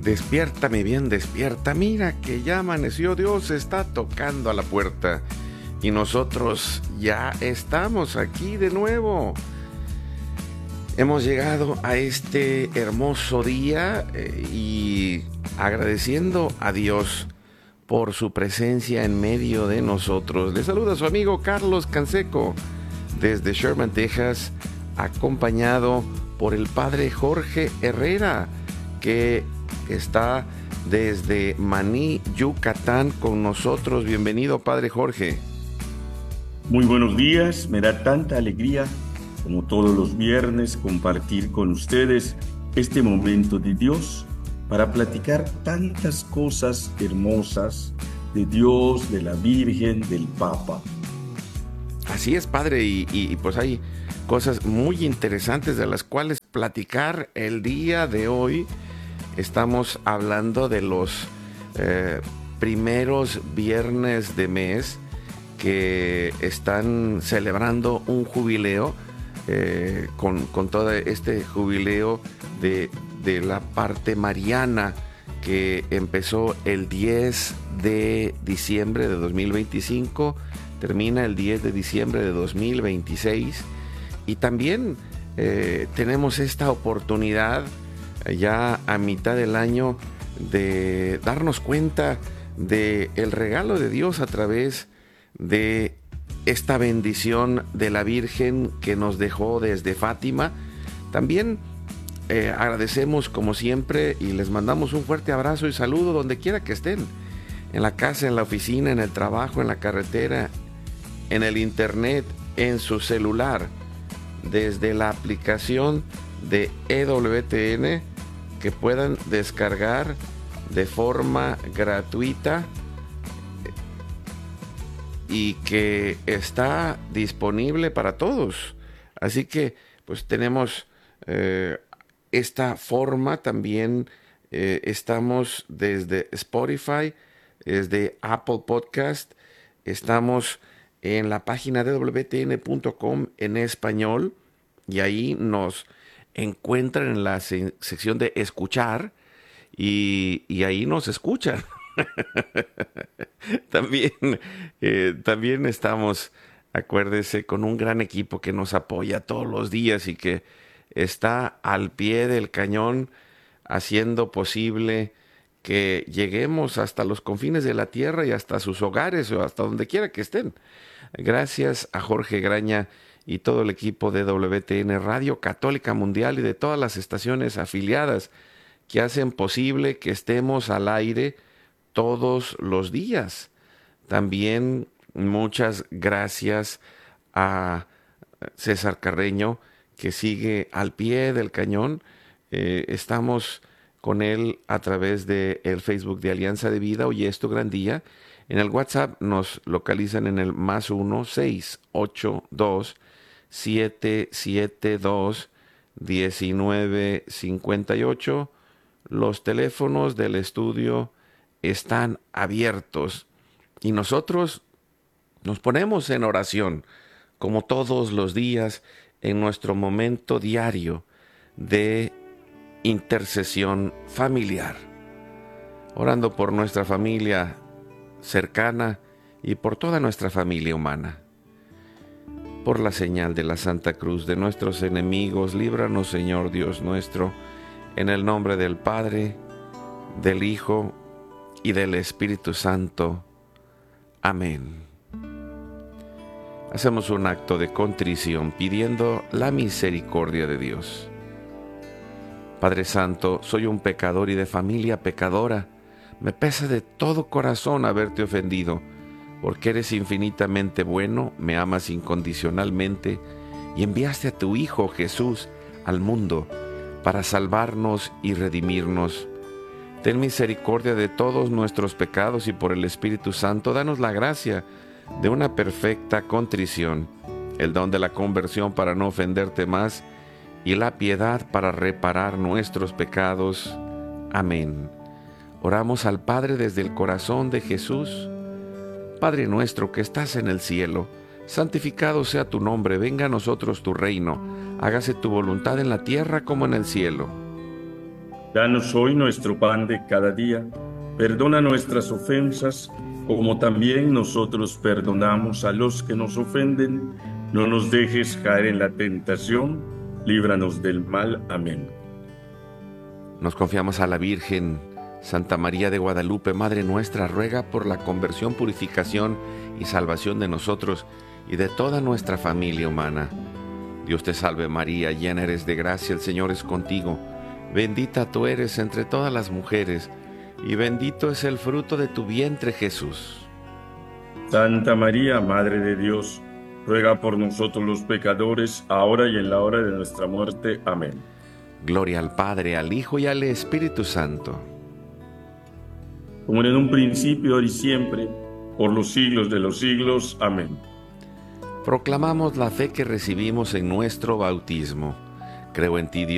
Despierta, mi bien, despierta. Mira que ya amaneció, Dios está tocando a la puerta. Y nosotros ya estamos aquí de nuevo. Hemos llegado a este hermoso día y agradeciendo a Dios por su presencia en medio de nosotros. Le saluda su amigo Carlos Canseco desde Sherman, Texas, acompañado por el padre Jorge Herrera, que está desde Maní, Yucatán, con nosotros. Bienvenido, padre Jorge. Muy buenos días, me da tanta alegría, como todos los viernes, compartir con ustedes este momento de Dios para platicar tantas cosas hermosas de Dios, de la Virgen, del Papa. Así es, padre, y pues hay cosas muy interesantes de las cuales platicar el día de hoy. Estamos hablando de los primeros viernes de mes que están celebrando un jubileo con todo este jubileo de la parte mariana que empezó el 10 de diciembre de 2025, termina el 10 de diciembre de 2026 y también tenemos esta oportunidad ya a mitad del año de darnos cuenta de el regalo de Dios a través de esta bendición de la Virgen que nos dejó desde Fátima. También agradecemos como siempre y les mandamos un fuerte abrazo y saludo donde quiera que estén, en la casa, en la oficina, en el trabajo, en la carretera, en el internet, en su celular, desde la aplicación de EWTN que puedan descargar de forma gratuita y que está disponible para todos. Así que pues tenemos esta forma también. Estamos desde Spotify, desde Apple Podcast, estamos en la página de wtn.com en español y ahí nos encuentran en la sección de escuchar y ahí nos escuchan. También estamos, acuérdese, con un gran equipo que nos apoya todos los días y que está al pie del cañón haciendo posible que lleguemos hasta los confines de la tierra y hasta sus hogares o hasta donde quiera que estén. Gracias a Jorge Graña y todo el equipo de WTN Radio Católica Mundial y de todas las estaciones afiliadas que hacen posible que estemos al aire todos los días. También muchas gracias a César Carreño, que sigue al pie del cañón. Estamos con él a través del Facebook de Alianza de Vida. Hoy es tu gran día. En el WhatsApp nos localizan en el +1 682 772 1958. Los teléfonos del estudio están abiertos y nosotros nos ponemos en oración como todos los días en nuestro momento diario de intercesión familiar, orando por nuestra familia cercana y por toda nuestra familia humana. Por la señal de la Santa Cruz de nuestros enemigos, líbranos, Señor Dios nuestro, en el nombre del Padre, del Hijo y del Espíritu Santo. Amén. Hacemos un acto de contrición pidiendo la misericordia de Dios. Padre Santo, soy un pecador y de familia pecadora. Me pesa de todo corazón haberte ofendido, porque eres infinitamente bueno, me amas incondicionalmente y enviaste a tu Hijo Jesús al mundo para salvarnos y redimirnos. Ten misericordia de todos nuestros pecados y por el Espíritu Santo danos la gracia de una perfecta contrición, el don de la conversión para no ofenderte más y la piedad para reparar nuestros pecados. Amén. Oramos al Padre desde el corazón de Jesús. Padre nuestro que estás en el cielo, santificado sea tu nombre, venga a nosotros tu reino, hágase tu voluntad en la tierra como en el cielo. Danos hoy nuestro pan de cada día. Perdona nuestras ofensas, como también nosotros perdonamos a los que nos ofenden. No nos dejes caer en la tentación, líbranos del mal. Amén. Nos confiamos a la Virgen. Santa María de Guadalupe, Madre nuestra, ruega por la conversión, purificación y salvación de nosotros y de toda nuestra familia humana. Dios te salve María, llena eres de gracia, el Señor es contigo. Bendita tú eres entre todas las mujeres, y bendito es el fruto de tu vientre, Jesús. Santa María, Madre de Dios, ruega por nosotros los pecadores, ahora y en la hora de nuestra muerte. Amén. Gloria al Padre, al Hijo y al Espíritu Santo. Como en un principio, ahora y siempre, por los siglos de los siglos. Amén. Proclamamos la fe que recibimos en nuestro bautismo. Creo en ti, Dios.